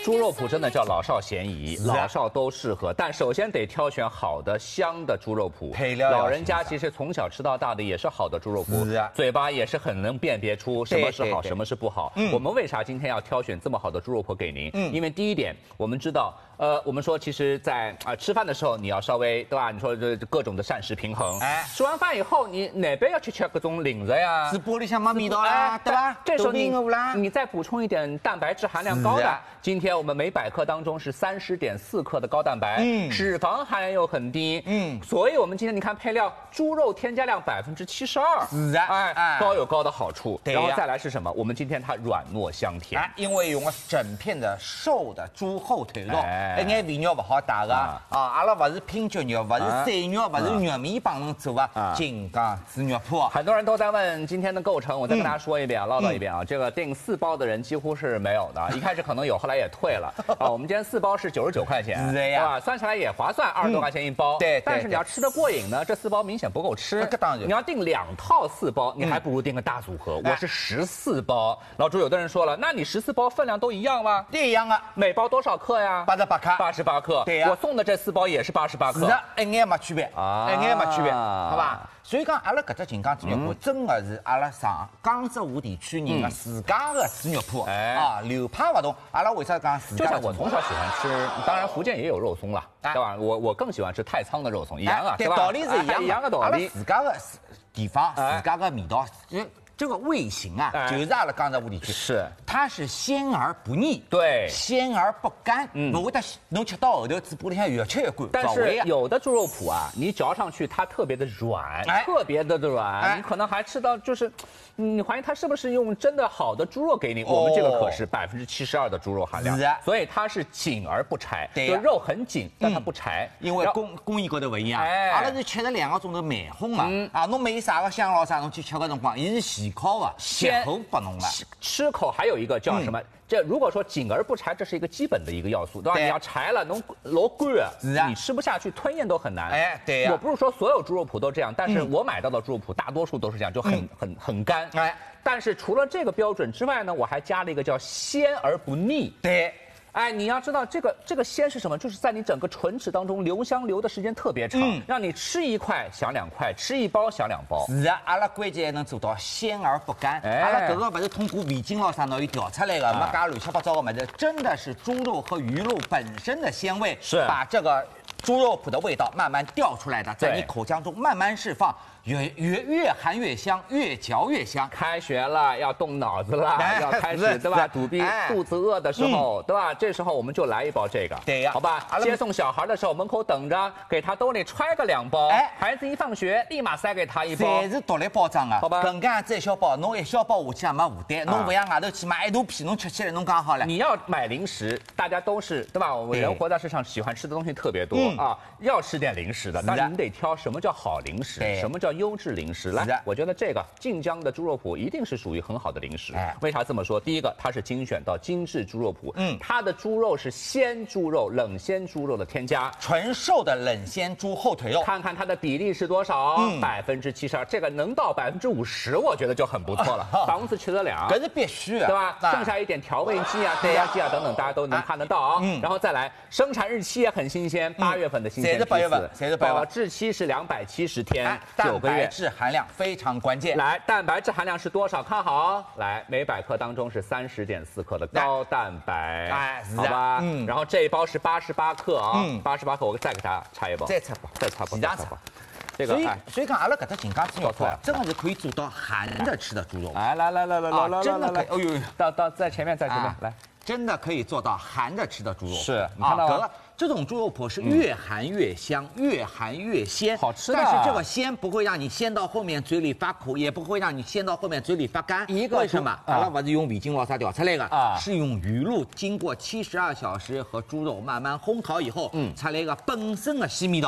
猪肉脯真的叫老少咸宜，老少都适合，但首先得挑选好的香的猪肉脯。 配料老人家其实从小吃到大的也是好的猪肉脯，嘴巴也是很能辨别出什么是好，什么是不好。我们为啥今天要挑选这么好的猪肉脯给您？因为第一点，我们知道。我们说，其实在，吃饭的时候，你要稍微对吧？你说这各种的膳食平衡。哎，吃完饭以后，你哪边要去吃各种零食呀？ 是玻璃香嘛味道啦，对吧？ 这时候你再补充一点蛋白质含量高的。今天我们每百克当中是30.4克的高蛋白，脂肪含量又很低，所以我们今天你看配料，猪肉添加量72%，是啊，哎，高有高的好处。然后再来是什么？我们今天它软糯香甜， 因为用了整片的瘦的猪后腿肉。一眼肥肉不好打个阿拉不是拼脚肉，不是散肉，不是玉米帮侬做啊，金刚猪肉脯。 很多人都在问今天的构成，我再跟大家说一遍，唠叨一遍啊。这个订4包的人几乎是没有的，一开始可能有，后来也退了啊。我们今天4包是99块钱，对吧？算起来也划算，20多块钱一包。对，但是你要吃得过瘾呢，这4包明显不够吃。 当然， 你要订2套4包，你还不如订个大组合。我是14包。老朱，有的人说了，那你14包分量都一样吗？ 一样啊。 每包多少克呀？88克。对呀，我送的这4包也是88克。 是的，一眼没区别啊，一眼没区别，好吧？所以讲，阿拉搿只金刚猪肉脯真的是阿拉上江浙沪地区人的自家的猪肉脯啊，流派不同。阿拉为啥讲自家？ 就像我从小喜欢吃，当然福建也有肉松了，对吧？我更喜欢吃太仓的肉松，一样啊，对吧？ 道理是一样的道理。 阿拉自家的地方，自家的味道。这个味型啊，就是阿拉江浙沪地区， 是它是鲜而不腻， 对， 鲜而不干，不会的，侬吃到后头嘴巴里向越吃越干。 但是有的猪肉脯啊，你嚼上去它特别的软，特别的软，你可能还吃到就是，你怀疑它是不是用真的好的猪肉给你？我们这个可是72%的猪肉含量，所以它是紧而不柴，就肉很紧，但它不柴， 因为工艺高头不一样。阿拉是吃了2个钟头慢烘嘛，啊，侬没啥个香咯啥，侬去吃个辰光，伊是细烤的，鲜口不浓了。 吃口还有一个叫什么？这如果说紧而不柴，这是一个基本的一个要素，对吧？你要柴了，侬老干，你吃不下去，吞咽都很难。哎，对呀。我不是说所有猪肉脯都这样，但是我买到的猪肉脯大多数都是这样，就很干。哎，但是除了这个标准之外呢，我还加了一个叫鲜而不腻。对。哎，你要知道这个鲜是什么？就是在你整个唇齿当中留香留的时间特别长，让你吃1块想2块，吃1包想2包。 是啊，阿拉关键还能做到鲜而不干。阿拉这个不是通过味精咯啥喏，调出来的，没加乱七八糟的么子，真的是猪肉和鱼肉本身的鲜味，是把这个猪肉脯的味道慢慢调出来的，在你口腔中慢慢释放。越含越香，越嚼越香。 开学了，要动脑子了，要开始对吧？肚子饿的时候，对吧？这时候我们就来1包这个，对呀，好吧？接送小孩的时候，门口等着，给他兜里揣个2包。哎，孩子一放学，立马塞给他1包。 侪是独立包装啊，好吧？更加再小包，侬1小包下去也没负担，侬不像外头去买一大批，侬吃起来侬刚好了。 你要买零食，大家都是对吧？我们人活在世上，喜欢吃的东西特别多啊，要吃点零食的，但是你得挑什么叫好零食，什么叫优质零食。来，我觉得这个晋江的猪肉脯一定是属于很好的零食。为啥这么说？第一个，它是精选到精致猪肉脯，它的猪肉是鲜猪肉、冷鲜猪肉的添加， 纯瘦的冷鲜猪后腿肉。 看看它的比例是多少？72%，这个能到50%，我觉得就很不错了。房子吃得了， 这是必须对吧？剩下一点调味剂啊、添加剂啊等等，大家都能看得到啊。然后再来，生产日期也很新鲜，8月份的新鲜批次， 谁是8月份？ 保质期是270天，9个月。 蛋白质含量非常关键。 来，蛋白质含量是多少？看好，来，每百克当中是30.4克的高蛋白，好吧？然后这一包是88克啊，88克，我再给大家插一包，再插包。这个， 所以讲阿拉搿只金刚猪肉脯真的是可以做到含着吃的猪肉。 来， 真的可以，哎呦，到在前面，来， 真的可以做到含着吃的猪肉。 是，你看到吗？ 这种猪肉脯是越含越香，越含越鲜， 好吃的。 但是这个鲜不会让你鲜到后面嘴里发苦，也不会让你鲜到后面嘴里发干。为什么？阿拉不是用味精咯啥调出来的，是用鱼露经过72小时和猪肉慢慢烘烤以后，出来一个本身的鲜味道。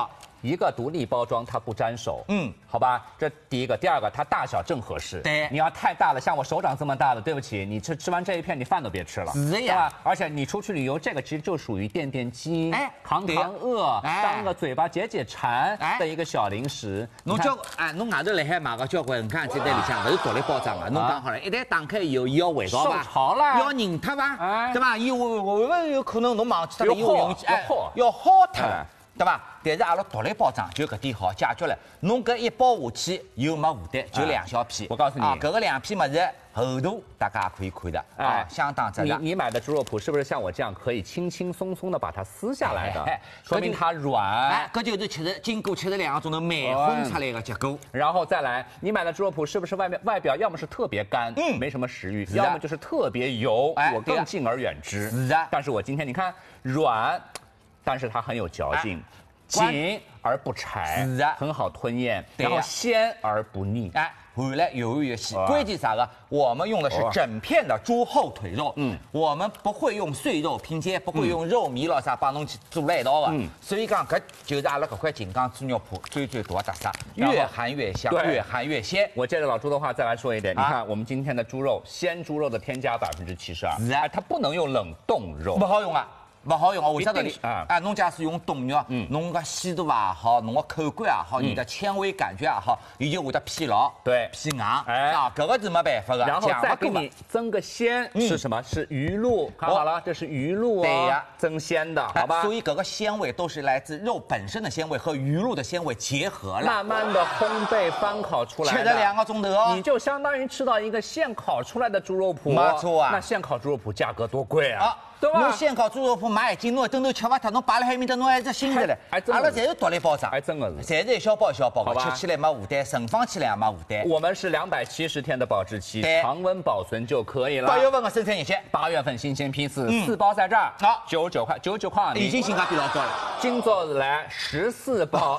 一个独立包装，它不沾手。好吧，这第一个。第二个，它大小正合适。 对， 你要太大了，像我手掌这么大的，对不起，你吃完这一片，你饭都别吃了。 是呀。 而且你出去旅游，这个其实就属于垫垫饥，扛饿，当个嘴巴解解馋的一个小零食。 侬外头来海买个交关，你看这在里向不是独立包装的，侬讲好了，一旦打开以后，伊要味道吧， 受潮了， 要凝脱吧，对吧？伊会有可能侬忘记脱了， 要好脱。对吧？但是阿拉独立包装就搿点好解决了。侬搿一包下去又没负担，就2小片。 我告诉你， 搿个2片么子厚度大家可以看的啊，相当值得。 你买的猪肉脯是不是像我这样可以轻轻松松的把它撕下来的？说明它软。 搿就是经过72个钟头慢烘出来的结果。 然后再来，你买的猪肉脯是不是外表要么是特别干，没什么食欲，要么就是特别油？我更敬而远之。 是啊。 但是我今天你看软。但是它很有嚼劲，紧而不柴， 是啊， 很好吞咽，然后鲜而不腻， 回来犹豫越细。关键啥个？我们用的是整片的猪后腿肉，我们不会用碎肉拼接，不会用肉糜了啥帮侬去做来一道的，所以讲搿就是阿拉搿块金刚猪肉脯最大的特色，越含越香，越含越鲜。 我接着老朱的话再来说一点，你看我们今天的猪肉，鲜猪肉的添加72%，它不能用冷冻肉， 不好用啊。不好用啊！为啥道理？侬假使用冻肉，侬个鲜度也好，侬个口感也好，你的纤维感觉也好，伊就会得疲劳， 对， 疲硬啊，搿个是没办法的。 然后再给你增个鲜，是什么？是鱼露，看好了，这是鱼露啊，对呀，增鲜的，好吧？ 所以搿个鲜味都是来自肉本身的鲜味和鱼露的鲜味结合了， 慢慢的烘焙翻烤出来的 ，72个钟头哦， 你就相当于吃到一个现烤出来的猪肉脯， 没错啊。 那现烤猪肉脯价格多贵啊！对吧？ 侬现烤猪肉脯买1斤，侬一顿都吃勿脱，侬摆辣海面搭，侬还是新着嘞。阿拉侪是独立包装， 还真的是， 侪是一小包一小包的，吃起来没负担，盛放起来也没负担。 我们是270天的保质期，常温保存就可以了。 8月份的生产日期 ，8月份新鲜批次，4包在这儿，好，99块，99块， 已经性价比老高了。 今朝来14包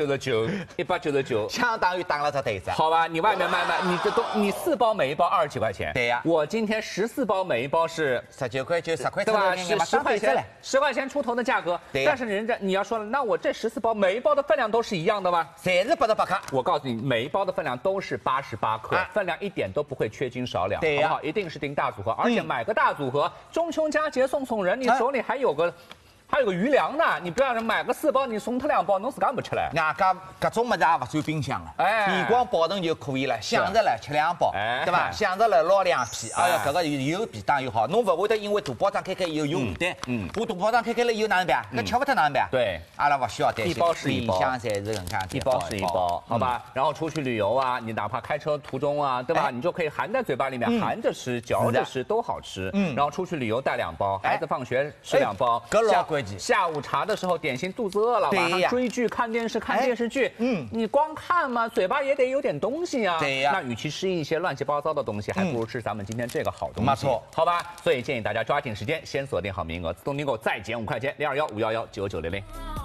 ，199，199， 相当于打了只对折。 好吧，你外面卖，你4包每一包20几块钱。 对呀， 我今天14包每一包是 19块9，10块， 对吧？10块钱，10块钱出头的价格。但是人家你要说了，那我这14包每一包的分量都是一样的吗？ 侪是88克。 我告诉你，每一包的分量都是88克，分量一点都不会缺斤少两，好不好？一定是订大组合，而且买个大组合，中秋佳节送人，你手里还有个余粮呢，你不要买个4包，你送他2包，侬自家不吃嘞。 外加各种物事也不算冰箱了，你光保存就可以了。想着了吃2包，对吧？想着了捞2片，哎呀，搿个又便当又好，侬不会得因为大包装开以后有负担。我大包装开了以后哪能办？那吃不脱哪能办？ 对， 阿拉不需要担心。 一包是一包， 冰箱侪是搿样子， 一包是一包，好吧？然后出去旅游啊，你哪怕开车途中啊，对吧？你就可以含在嘴巴里面，含着吃、嚼着吃都好吃。然后出去旅游带2包，孩子放学吃2包， 搿老关键。 下午茶的时候点心肚子饿了，晚上追剧看电视剧，你光看嘛，嘴巴也得有点东西啊。 对呀， 那与其吃一些乱七八糟的东西，还不如吃咱们今天这个好东西。 没错， 好吧。所以建议大家抓紧时间，先锁定好名额，自动订购再减5块钱，0215119900。